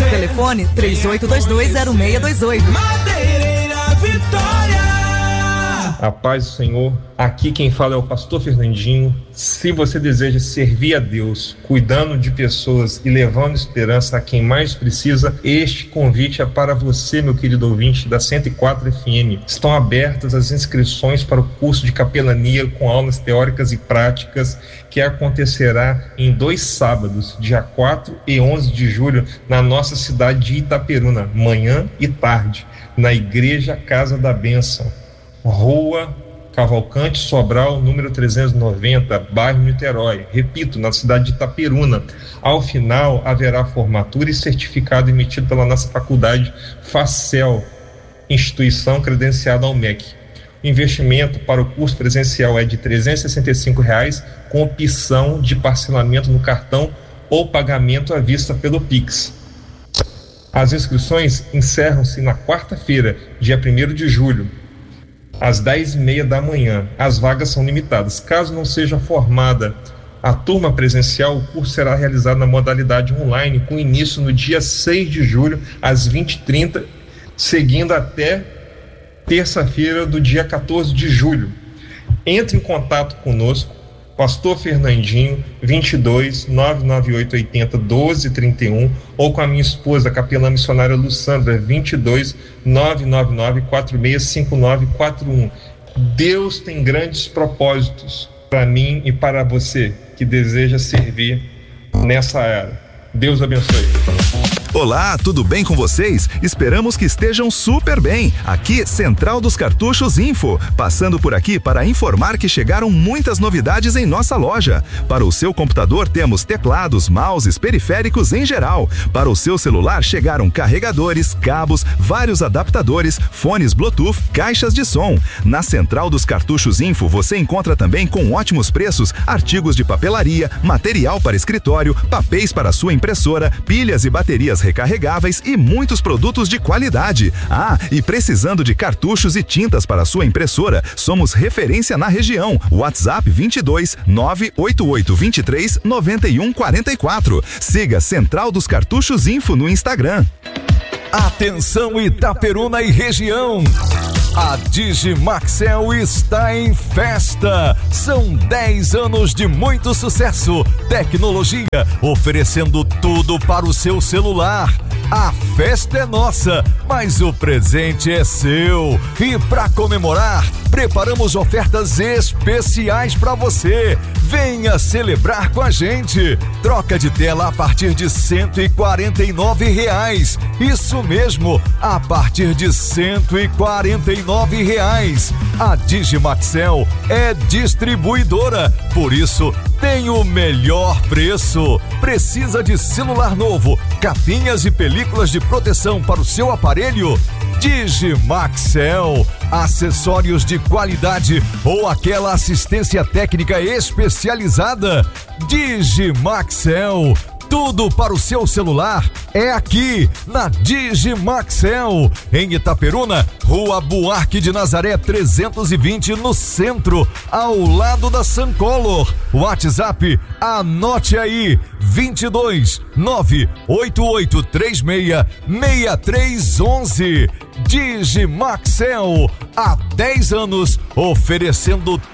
Telefone 38220628. Madeireira Vitória. A paz do Senhor, aqui quem fala é o pastor Fernandinho. Se você deseja servir a Deus, cuidando de pessoas e levando esperança a quem mais precisa, este convite é para você, meu querido ouvinte da 104 FM. Estão abertas as inscrições para o curso de capelania com aulas teóricas e práticas que acontecerá em 2 sábados, dia 4 e 11 de julho, na nossa cidade de Itaperuna, manhã e tarde, na Igreja Casa da Bênção, Rua Cavalcante Sobral, número 390, bairro Niterói. Repito, na cidade de Itaperuna. Ao final, haverá formatura e certificado emitido pela nossa faculdade Facel, instituição credenciada ao MEC. O investimento para o curso presencial é de R$ 365, com opção de parcelamento no cartão ou pagamento à vista pelo Pix. As inscrições encerram-se na quarta-feira, dia 1º de julho, às 10h30 da manhã. As vagas são limitadas. Caso não seja formada a turma presencial, o curso será realizado na modalidade online, com início no dia 6 de julho, às 20h30, seguindo até terça-feira do dia 14 de julho. Entre em contato conosco, Pastor Fernandinho, 22 99880 1231, ou com a minha esposa, a capelã missionária Lussandra, 22 999 465941. Deus tem grandes propósitos para mim e para você que deseja servir nessa era. Deus abençoe. Olá, tudo bem com vocês? Esperamos que estejam super bem. Aqui, Central dos Cartuchos Info. Passando por aqui para informar que chegaram muitas novidades em nossa loja. Para o seu computador temos teclados, mouses, periféricos em geral. Para o seu celular chegaram carregadores, cabos, vários adaptadores, fones Bluetooth, caixas de som. Na Central dos Cartuchos Info você encontra também com ótimos preços artigos de papelaria, material para escritório, papéis para sua impressora, pilhas e baterias recarregáveis e muitos produtos de qualidade. Ah, e precisando de cartuchos e tintas para sua impressora, somos referência na região. WhatsApp 22 988 23 91 44. Siga Central dos Cartuchos Info no Instagram. Atenção Itaperuna e região! A Digimaxel está em festa! São 10 anos de muito sucesso, tecnologia, oferecendo tudo para o seu celular. A festa é nossa, mas o presente é seu. E para comemorar, preparamos ofertas especiais para você. Venha celebrar com a gente. Troca de tela a partir de R$ 149. Isso mesmo, a partir de R$ 149. A Digimaxel é distribuidora, por isso tem o melhor preço. Precisa de celular novo, capinhas e películas de proteção para o seu aparelho? Digimaxel, acessórios de qualidade ou aquela assistência técnica especializada? Digimaxel, tudo para o seu celular é aqui na Digimaxel, em Itaperuna, Rua Buarque de Nazaré 320, no centro, ao lado da Suncolor. WhatsApp, anote aí, 22 98836 6311. Digimaxel, há 10 anos oferecendo